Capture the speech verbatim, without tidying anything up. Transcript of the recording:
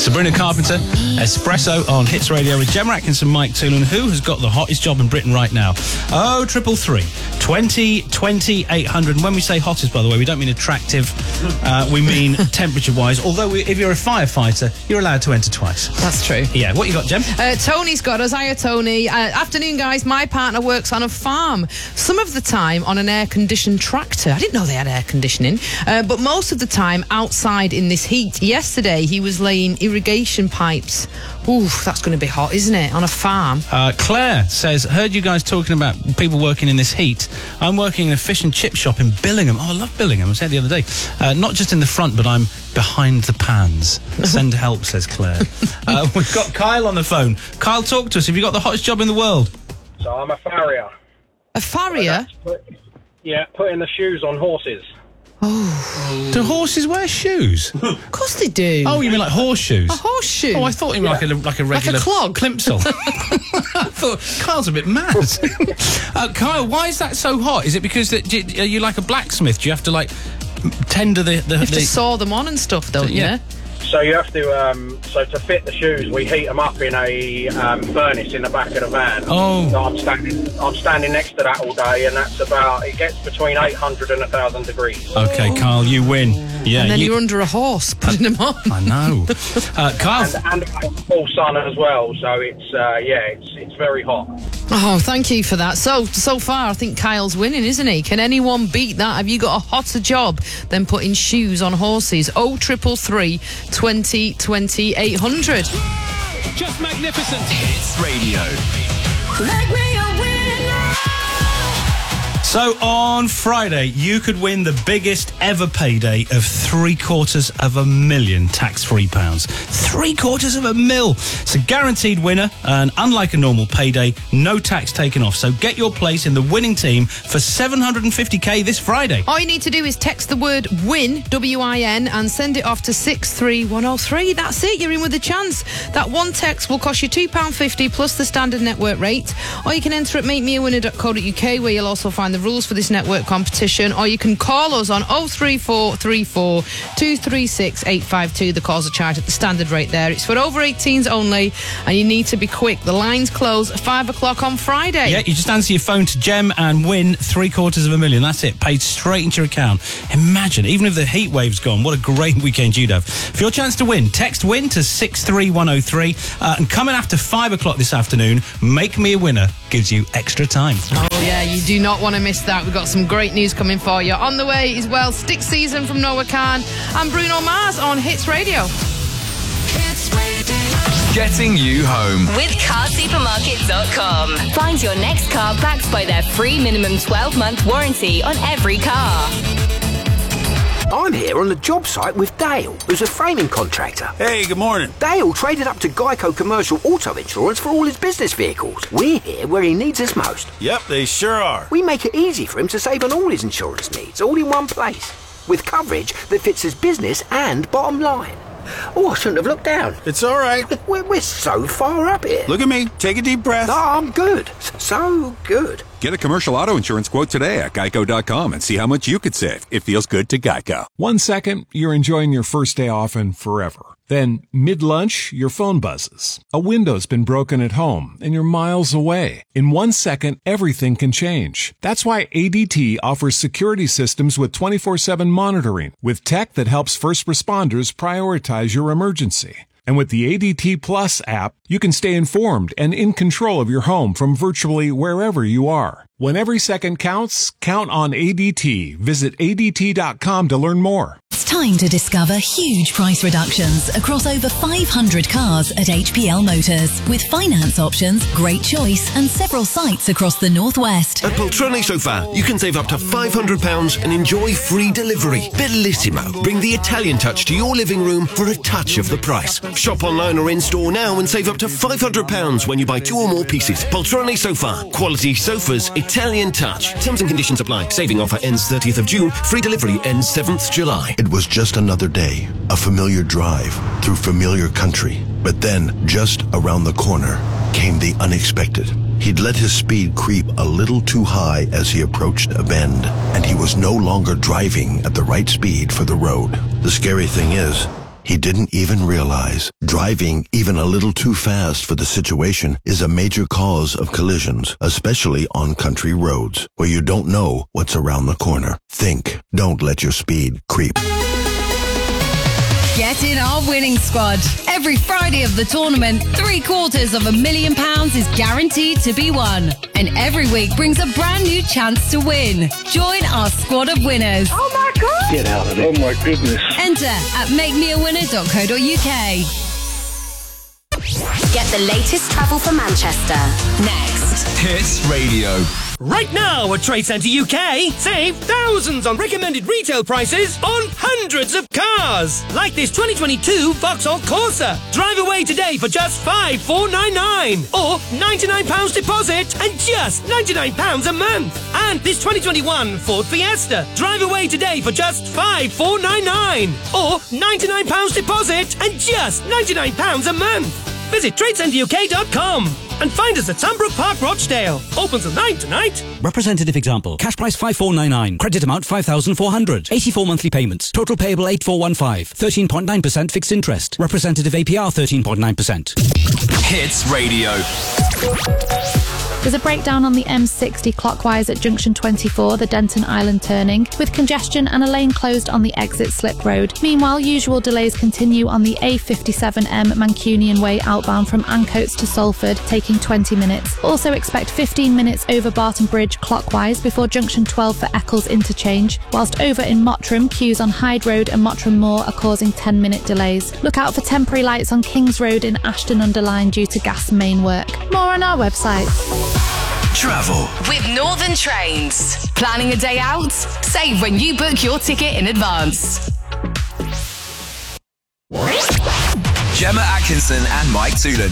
Sabrina Carpenter, Espresso on Hits Radio with Gemma Atkinson, Mike Toolan. Who has got the hottest job in Britain right now? Oh, triple three, twenty, twenty, eight hundred. And when we say hottest, by the way, we don't mean attractive. Uh, we mean temperature-wise. Although we, if you're a firefighter, you're allowed to enter twice. That's true. Yeah, what you got, Gem? Uh, Tony's got us. Hiya, Tony. Uh, afternoon, guys. My partner works on a farm. Some of the time on an air-conditioned tractor. I didn't know they had air conditioning. Uh, but most of the time outside in this heat. Yesterday, he was laying irrigation pipes. Ooh, that's going to be hot, isn't it? On a farm. Uh, Claire says, heard you guys talking about people working in this heat. I'm working in a fish and chip shop in Billingham. Oh, I love Billingham. I said the other day. Uh, not just in the front, but I'm behind the pans. Send help, says Claire. uh, we've got Kyle on the phone. Kyle, talk to us. Have you got the hottest job in the world? So I'm a farrier. A farrier? Put, yeah, putting the shoes on horses. Oh. Do horses wear shoes? Of course they do. Oh, you mean like horseshoes? A horseshoe? Oh, I thought you meant yeah. like, a, like a regular... Like a clog? Plimsoll. I thought, Kyle's a bit mad. uh, Kyle, why is that so hot? Is it because that, are you like a blacksmith? Do you have to, like, tender the... the you have the... to saw them on and stuff, don't you? Yeah. So you have to, um, so to fit the shoes, we heat them up in a um, furnace in the back of the van. Oh. So I'm standing, I'm standing next to that all day, and that's about, it gets between eight hundred and one thousand degrees. Okay, oh. Kyle, you win. Yeah, and then you... you're under a horse putting them on. I know. Uh, Kyle. And, and full sun as well, so it's, uh, yeah, it's it's very hot. Oh, thank you for that. So, so far, I think Kyle's winning, isn't he? Can anyone beat that? Have you got a hotter job than putting shoes on horses? Oh, triple three, twenty, twenty, eight hundred. Just magnificent. Hits Radio. Make me a winner. So on Friday, you could win the biggest ever payday of three quarters of a million tax-free pounds. Three quarters of a mil. It's a guaranteed winner, and unlike a normal payday, no tax taken off. So get your place in the winning team for seven hundred fifty k this Friday. All you need to do is text the word WIN, W I N, and send it off to six three one oh three. That's it, you're in with a chance. That one text will cost you two pounds fifty plus the standard network rate. Or you can enter at make me a winner dot co dot uk, where you'll also find the rules for this network competition, or you can call us on oh three four three four, two three six, eight five two. The calls are charged at the standard rate there. It's for over eighteens only, and you need to be quick. The lines close at five o'clock on Friday. Yeah, you just answer your phone to Gem and win three quarters of a million. That's it, paid straight into your account. Imagine, even if the heat wave's gone, what a great weekend you'd have. For your chance to win, text WIN to six three one oh three, uh, and coming after five o'clock this afternoon, Make Me a Winner gives you extra time. Oh yeah, you do not want to miss that. We've got some great news coming for you. On the way as well, Stick Season from Noah Khan and Bruno Mars on Hits Radio. Hits Radio. Getting you home. With car supermarket dot com. Find your next car backed by their free minimum twelve month warranty on every car. I'm here on the job site with Dale, who's a framing contractor. Hey, good morning. Dale traded up to Geico Commercial Auto Insurance for all his business vehicles. We're here where he needs us most. Yep, they sure are. We make it easy for him to save on all his insurance needs, all in one place, with coverage that fits his business and bottom line. Oh, I shouldn't have looked down. It's all right. We're, we're so far up here. Look at me. Take a deep breath. Oh, I'm good. So good. Get a commercial auto insurance quote today at geico dot com and see how much you could save. It feels good to Geico. One second, you're enjoying your first day off and forever. Then, mid-lunch, your phone buzzes. A window's been broken at home, and you're miles away. In one second, everything can change. That's why A D T offers security systems with twenty-four seven monitoring, with tech that helps first responders prioritize your emergency. And with the A D T Plus app, you can stay informed and in control of your home from virtually wherever you are. When every second counts, count on A D T. Visit A D T dot com to learn more. It's time to discover huge price reductions across over five hundred cars at H P L Motors. With finance options, great choice, and several sites across the Northwest. At Poltrone so far, you can save up to five hundred pounds and enjoy free delivery. Bellissimo. Bring the Italian touch to your living room for a touch of the price. Shop online or in-store now and save up to five hundred pounds when you buy two or more pieces. Poltrone Sofa. Quality sofas, Italian touch. Terms and conditions apply. Saving offer ends thirtieth of June. Free delivery ends seventh of July. It was just another day, a familiar drive through familiar country. But then, just around the corner, came the unexpected. He'd let his speed creep a little too high as he approached a bend, and he was no longer driving at the right speed for the road. The scary thing is, He didn't even realize driving even a little too fast for the situation is a major cause of collisions, especially on country roads where you don't know what's around the corner. Think. Don't let your speed creep. Get in our winning squad. Every Friday of the tournament, three quarters of a million pounds is guaranteed to be won. And every week brings a brand new chance to win. Join our squad of winners. Oh my God! Get out of it. Oh my goodness. Enter at make me a winner dot co dot uk. Get the latest travel for Manchester. Next. Hits Radio. Right now at Trade Centre U K, save thousands on recommended retail prices on hundreds of cars. Like this twenty twenty-two Vauxhall Corsa. Drive away today for just five thousand four hundred ninety-nine pounds. Or ninety-nine pounds deposit and just ninety-nine pounds a month. And this twenty twenty-one Ford Fiesta. Drive away today for just five thousand four hundred ninety-nine pounds. Or ninety-nine pounds deposit and just ninety-nine pounds a month. Visit trade centre U K dot com and find us at Sunbrook Park, Rochdale. Open till nine tonight. Representative example. Cash price five thousand four hundred ninety-nine. Credit amount five thousand four hundred. eighty-four monthly payments. Total payable eight thousand four hundred fifteen. thirteen point nine percent fixed interest. Representative A P R thirteen point nine percent. Hits Radio. There's a breakdown on the M sixty clockwise at junction twenty-four, the Denton Island turning, with congestion and a lane closed on the exit slip road. Meanwhile, usual delays continue on the A fifty-seven M Mancunian Way outbound from Ancoats to Salford, taking twenty minutes. Also expect fifteen minutes over Barton Bridge clockwise before junction twelve for Eccles interchange, whilst over in Mottram, queues on Hyde Road and Mottram Moor are causing ten minute delays. Look out for temporary lights on Kings Road in Ashton under Lyne due to gas main work. More on our website. Travel with Northern Trains. Planning a day out? Save when you book your ticket in advance. Gemma Atkinson and Mike Toolan